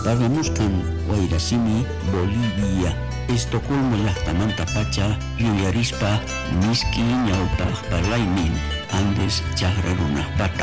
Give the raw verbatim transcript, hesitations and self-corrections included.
Pagamuskan Wairasimi, Bolivia, Estocolmo llaqtamanta pacha yuyarispa miski ñawpaq parlaynin Andes chaqra runaqpata.